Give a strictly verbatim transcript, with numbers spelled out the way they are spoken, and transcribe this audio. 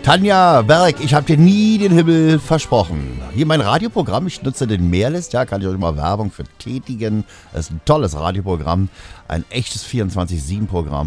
Tanja Berg, ich habe dir nie den Himmel versprochen. Hier mein Radioprogramm, ich nutze den Mehrlist, ja, kann ich euch mal Werbung für tätigen. Das ist ein tolles Radioprogramm, ein echtes vierundzwanzig sieben Programm.